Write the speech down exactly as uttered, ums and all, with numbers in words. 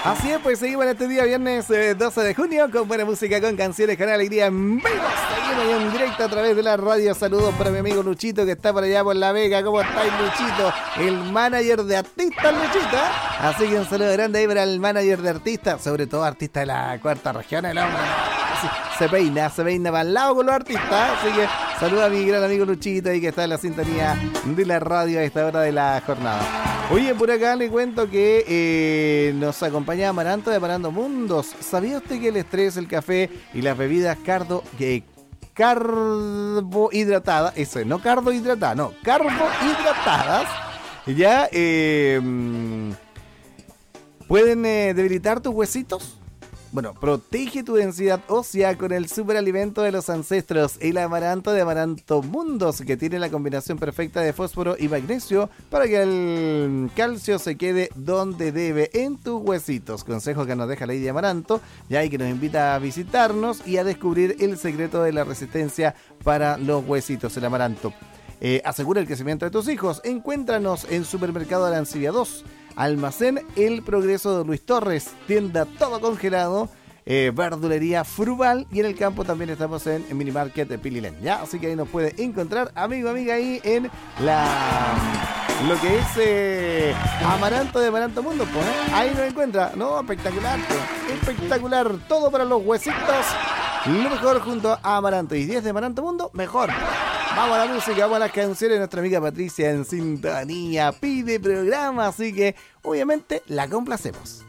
Así es, pues seguimos en este día viernes eh, doce de junio con buena música, con canciones, con alegría en vivo. Seguimos en directo a través de la radio. Saludos para mi amigo Luchito que está por allá por La Vega. ¿Cómo estáis, Luchito? El manager de artistas, Luchito. Así que un saludo grande ahí para el manager de artistas, sobre todo artistas de la cuarta región, el hombre. Sí, se peina, se peina para el lado con los artistas. Así que saluda a mi gran amigo Luchito ahí que está en la sintonía de la radio a esta hora de la jornada. Oye, por acá le cuento que eh, nos acompaña Amaranto de Amaranto Mundos. ¿Sabía usted que el estrés, el café y las bebidas cardo, que carbohidratadas, eso es, no carbohidratadas, no, carbohidratadas, ya eh, pueden eh, debilitar tus huesitos? Bueno, protege tu densidad ósea con el superalimento de los ancestros, el amaranto de Amaranto Mundos, que tiene la combinación perfecta de fósforo y magnesio para que el calcio se quede donde debe, en tus huesitos. Consejo que nos deja Lady Amaranto, ya hay que nos invita a visitarnos y a descubrir el secreto de la resistencia para los huesitos, el amaranto. Eh, asegura el crecimiento de tus hijos. Encuéntranos en Supermercado Arancibia dos, Almacén El Progreso de Luis Torres, tienda todo congelado, eh, verdulería Frugal, y en el campo también estamos en, en Mini Market de Pililén, ¿ya? Así que ahí nos puede encontrar, amigo, amiga, ahí en la lo que es eh, Amaranto de Amaranto Mundo, pues, ¿eh? Ahí nos encuentra, ¿no? Espectacular, pues, espectacular, todo para los huesitos, lo mejor junto a Amaranto, y diez de Amaranto Mundo, mejor. Vamos a la música, vamos a las canciones. Nuestra amiga Patricia en sintonía pide programa, así que obviamente la complacemos.